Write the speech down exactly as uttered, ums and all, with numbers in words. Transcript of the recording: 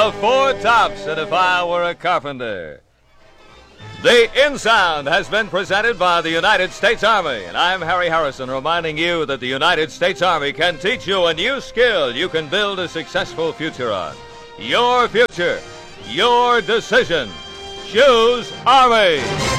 The Four Tops and If I Were a Carpenter. The InSound has been presented by the United States Army, and I'm Harry Harrison reminding you that the United States Army can teach you a new skill you can build a successful future on. Your future, your decision. Choose Army.